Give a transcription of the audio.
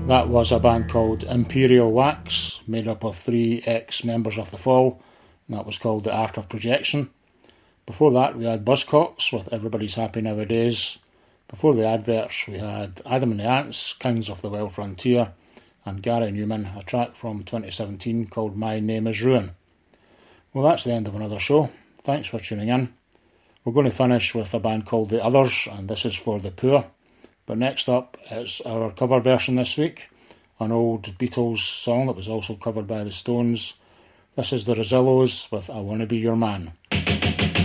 That was a band called Imperial Wax, made up of 3 ex-members of The Fall, and that was called The Art of Projection. Before that we had Buzzcocks with Everybody's Happy Nowadays. Before the adverts we had Adam and the Ants, Kings of the Wild Frontier, and Gary Newman, a track from 2017 called My Name is Ruin. Well, that's the end of another show. Thanks for tuning in. We're going to finish with a band called The Others, and this is for the poor. But next up, it's our cover version this week, an old Beatles song that was also covered by the Stones. This is the Rosillos with I Wanna Be Your Man.